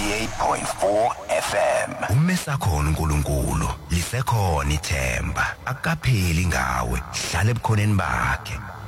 88.4 FM. Umesakhona uNkulunkulu, lisekhona ithemba, akapheli ngawe, hlala ebukhoneni bakhe.